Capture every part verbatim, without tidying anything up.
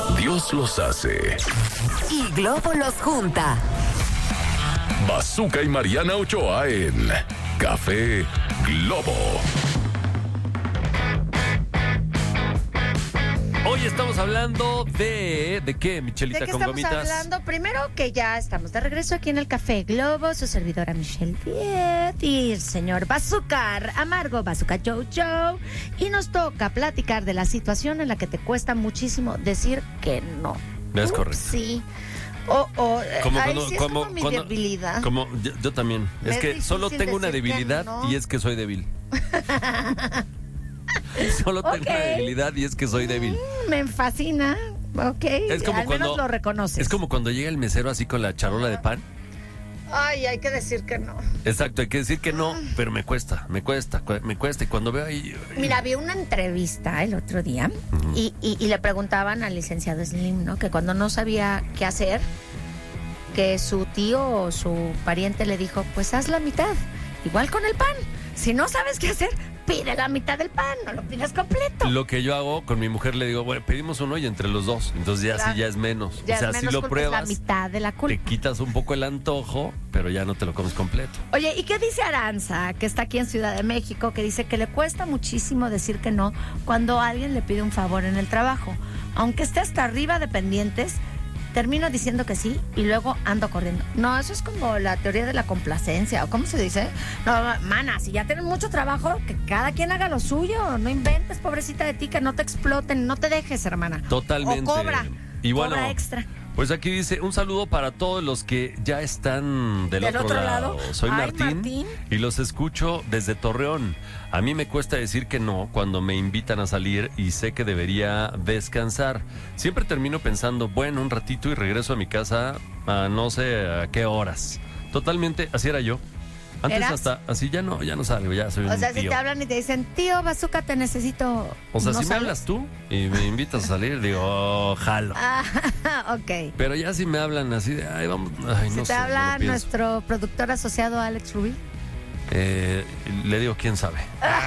Dios los hace. Y Globo los junta. Bazooka y Mariana Ochoa en Café Globo. Hoy estamos hablando de... ¿De qué, Michelita, ¿De qué con estamos gomitas? hablando? Primero que ya estamos de regreso aquí en el Café Globo, su servidora Michelle Viet y el señor Bazooka, Amargo Bazooka Jojo. Y nos toca platicar de la situación en la que te cuesta muchísimo decir que no. Es correcto. Sí. O, o, Como ahí cuando, sí es como, como mi cuando- debilidad. como yo, yo también. Me Es es que difícil solo tengo una decir que debilidad no. y es que soy débil. Solo tengo Ok. una debilidad y es que soy débil. Mm, me fascina. Ok, Es como al cuando menos lo reconoces. Es como cuando llega el mesero así con la charola de pan. Ay, hay que decir que no. Exacto, hay que decir que no, pero me cuesta, me cuesta, cu- me cuesta. Y cuando veo ahí... Mira, vi una entrevista el otro día y, y- y le preguntaban al licenciado Slim, ¿no? Que cuando no sabía qué hacer, que su tío o su pariente le dijo, pues haz la mitad, igual con el pan. Si no sabes qué hacer, pide la mitad del pan, no lo pidas completo. Lo que yo hago con mi mujer le digo, bueno, pedimos uno y entre los dos. Entonces ya Claro. sí ya es menos. Ya o sea, es si menos lo culpa, es pruebas, la mitad de la te culpa. quitas un poco el antojo, pero ya no te lo comes completo. Oye, ¿y qué dice Aranza, que está aquí en Ciudad de México, que dice que le cuesta muchísimo decir que no cuando alguien le pide un favor en el trabajo? Aunque esté hasta arriba de pendientes, termino diciendo que sí y luego ando corriendo. No, eso es como la teoría de la complacencia, ¿o cómo se dice? No, mana, si ya tienes mucho trabajo, que cada quien haga lo suyo. No inventes, pobrecita de ti, que no te exploten, no te dejes, hermana. Totalmente. O cobra, Y bueno, cobra extra. pues aquí dice, un saludo para todos los que ya están del, ¿Del otro, otro lado. lado? Soy Ay, Martín, Martín. y los escucho desde Torreón. A mí me cuesta decir que no cuando me invitan a salir y sé que debería descansar. Siempre termino pensando, bueno, un ratito y regreso a mi casa a no sé a qué horas. Totalmente, así era yo. Antes ¿Eras? hasta, así ya no, ya no salgo, ya soy O un sea, si tío. te hablan y te dicen, tío Bazooka, te necesito. O sea, ¿no si me sales? hablas tú y me invitas a salir, digo, oh, jalo. Ah, ok. Pero ya si me hablan así de, ay, vamos, ay, Si no te sé, no habla lo pienso. nuestro productor asociado Alex Rubí. Eh, le digo, ¿quién sabe?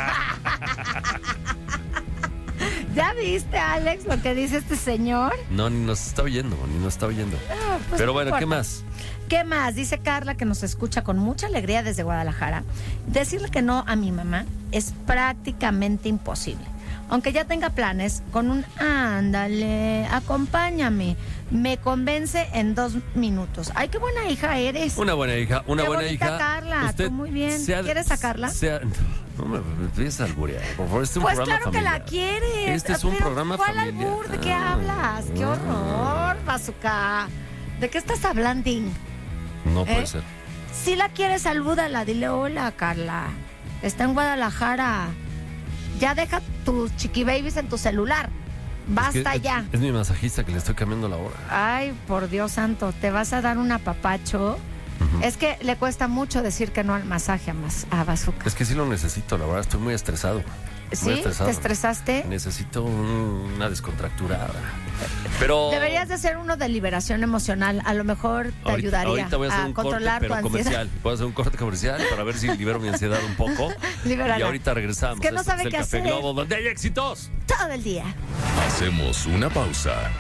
¿Ya viste, Alex, lo que dice este señor? No, ni nos está oyendo, ni nos está oyendo. Ah, pues Pero no bueno, ¿qué importa. más? ¿Qué más? Dice Carla, que nos escucha con mucha alegría desde Guadalajara. Decirle que no a mi mamá es prácticamente imposible. Aunque ya tenga planes, con un ándale, acompáñame, me convence en dos minutos. Ay, qué buena hija eres. Una buena hija, una Qué buena bonita hija. Carla, tú muy bien. se ha- ¿Quieres sacarla? se ha- no me empieces a alburear, por favor, este es un Pues programa claro que familiar. la quieres. Este es un Pero programa ¿cuál familiar. albur? ¿De qué Ah, hablas? ¡Qué ah. horror, Bazooka! ¿De qué estás hablando? No puede ¿Eh? ser. Si la quieres, salúdala, dile hola, Carla. Está en Guadalajara. Ya deja tus chiquibabies en tu celular. Basta Es que es- ya. Es, mi masajista que le estoy cambiando la hora. Ay, por Dios santo, ¿te vas a dar un apapacho? Ujú. Es que le cuesta mucho decir que no al masaje a, mas- a Bazooka. Es que sí lo necesito, la verdad, estoy muy estresado. Muy ¿Sí? estresado. ¿Te estresaste? Necesito un- una descontracturada. Pero Deberías de hacer uno de liberación emocional. A lo mejor te ahorita, ayudaría ahorita voy a hacer a un corte, controlar pero tu ansiedad. comercial. Voy a hacer un corte comercial para ver si libero mi ansiedad un poco. Libérala. Y ahorita regresamos. Es que no Esto sabe es el qué Café hacer. Globo, donde hay éxitos. Todo el día. Hacemos una pausa.